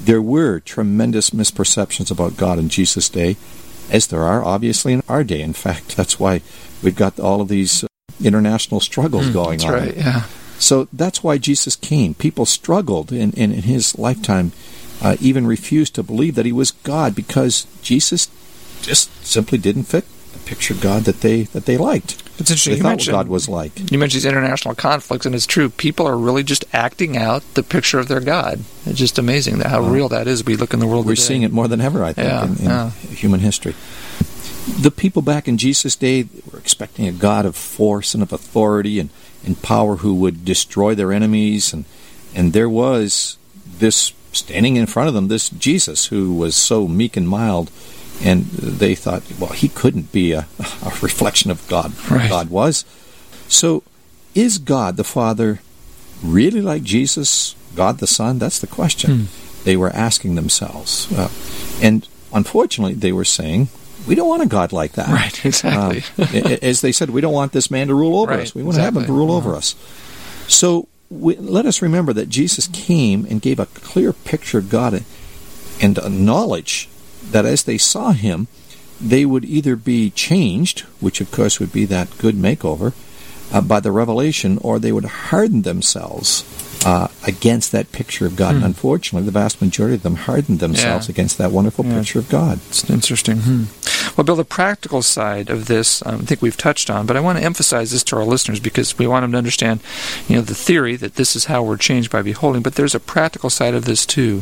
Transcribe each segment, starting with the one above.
there were tremendous misperceptions about God in Jesus' day, as there are obviously in our day. In fact, that's why we've got all of these international struggles going that's on. Right, yeah. So that's why Jesus came. People struggled in his lifetime, even refused to believe that he was God, because Jesus just simply didn't fit the picture of God that they liked. It's interesting. They thought what God was like. You mentioned these international conflicts, and it's true. People are really just acting out the picture of their God. It's just amazing how real that is. We look in the world We're today. seeing it more than ever, I think, in human history. The people back in Jesus' day were expecting a God of force and of authority and power who would destroy their enemies. And there was this, standing in front of them, this Jesus who was so meek and mild. And they thought, well, he couldn't be a reflection of God. Right. God was. So is God the Father really like Jesus, God the Son? That's the question they were asking themselves. And unfortunately, they were saying, we don't want a God like that. Right, exactly. As they said, we don't want this man to rule over us. We want to have him to rule over us. So let us remember that Jesus came and gave a clear picture of God and a knowledge that as they saw him, they would either be changed, which of course would be that good makeover, by the revelation, or they would harden themselves against that picture of God. And unfortunately, the vast majority of them hardened themselves against that wonderful picture of God. It's interesting. Well, Bill, the practical side of this, I think we've touched on, but I want to emphasize this to our listeners because we want them to understand, the theory that this is how we're changed by beholding, but there's a practical side of this too.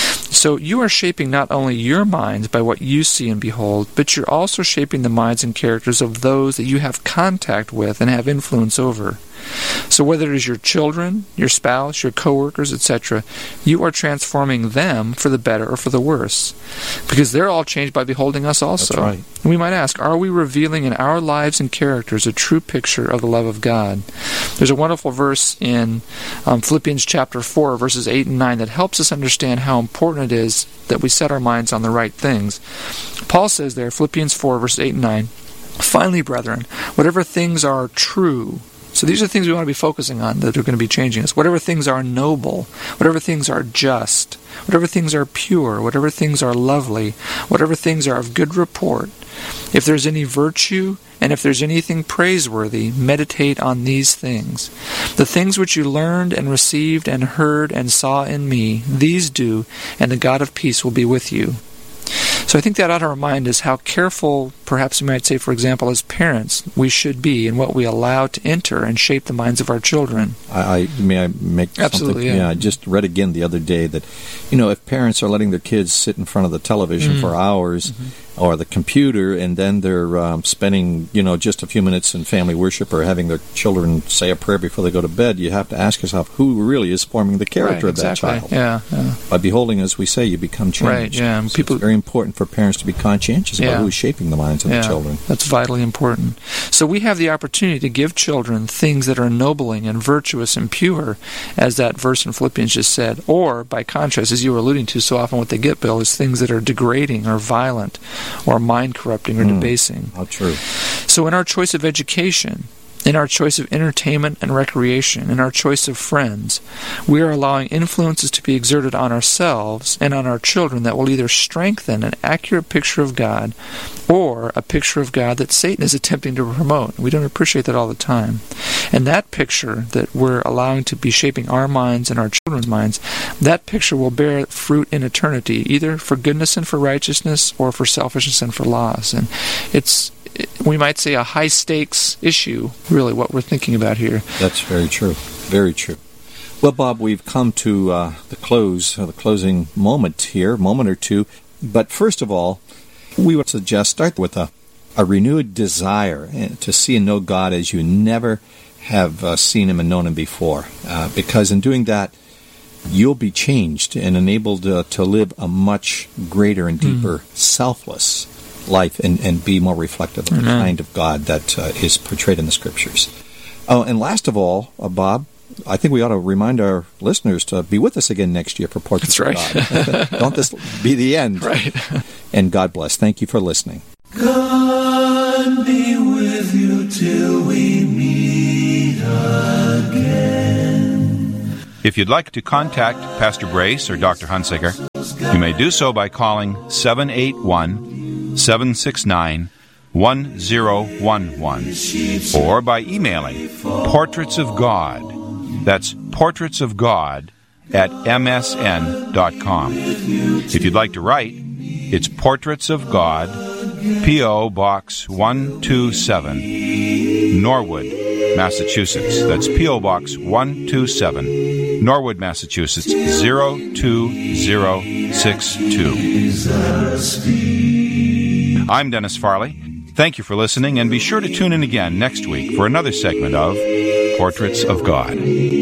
So you are shaping not only your minds by what you see and behold, but you're also shaping the minds and characters of those that you have contact with and have influence over. So whether it is your children, your spouse, your coworkers, etc., you are transforming them for the better or for the worse, because they're all changed by beholding us also. That's right. And we might ask, are we revealing in our lives and characters a true picture of the love of God? There's a wonderful verse in Philippians chapter 4, verses 8 and 9 that helps us understand how important it is that we set our minds on the right things. Paul says there, Philippians 4, verses 8 and 9, "Finally, brethren, whatever things are true," so these are things we want to be focusing on that are going to be changing us. "Whatever things are noble, whatever things are just, whatever things are pure, whatever things are lovely, whatever things are of good report, if there's any virtue, and if there's anything praiseworthy, meditate on these things. The things which you learned and received and heard and saw in me, these do, and the God of peace will be with you." So I think that ought to remind us how careful, perhaps we might say, for example, as parents, we should be in what we allow to enter and shape the minds of our children. May I make Absolutely, something? yeah. I just read again the other day that, if parents are letting their kids sit in front of the television for hours or the computer, and then they're spending, just a few minutes in family worship or having their children say a prayer before they go to bed, you have to ask yourself, who really is forming the character of that child? Yeah. By beholding, as we say, you become changed. Right, yeah. So it's very important for parents to be conscientious about who's shaping the minds of the children. That's vitally important. So we have the opportunity to give children things that are ennobling and virtuous and pure, as that verse in Philippians just said. Or, by contrast, as you were alluding to, so often what they get, Bill, is things that are degrading or violent or mind-corrupting or debasing. How true. So in our choice of education, in our choice of entertainment and recreation, in our choice of friends, we are allowing influences to be exerted on ourselves and on our children that will either strengthen an accurate picture of God or a picture of God that Satan is attempting to promote. We don't appreciate that all the time. And that picture that we're allowing to be shaping our minds and our children's minds, that picture will bear fruit in eternity, either for goodness and for righteousness or for selfishness and for loss. And it's, we might say, a high-stakes issue, really, what we're thinking about here. That's very true. Very true. Well, Bob, we've come to the closing moment or two. But first of all, we would suggest start with a renewed desire to see and know God as you never have seen Him and known Him before. Because in doing that, you'll be changed and enabled to live a much greater and deeper selfless life and be more reflective of the kind of God that is portrayed in the Scriptures. Oh, and last of all, Bob, I think we ought to remind our listeners to be with us again next year for Portraits of God. Don't this be the end? Right. And God bless. Thank you for listening. God be with you till we meet again. If you'd like to contact Pastor Brace or Dr. Hunsaker, you may do so by calling 781-769-1011 or by emailing Portraits of God. That's Portraits of God at msn.com. If you'd like to write, it's Portraits of God, P.O. Box 127, Norwood, Massachusetts. That's P.O. Box 127, Norwood, Massachusetts, 02062. I'm Dennis Farley. Thank you for listening, and be sure to tune in again next week for another segment of Portraits of God.